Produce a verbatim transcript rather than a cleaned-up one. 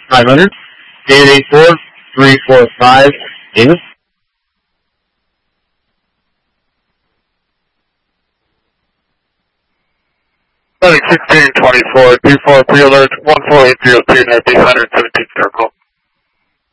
five hundred. eight eight four, three four five, Davis. Boeing sixteen twenty-four, two four three alert, one four eight zero two, Northeast one hundred seventeenth Circle.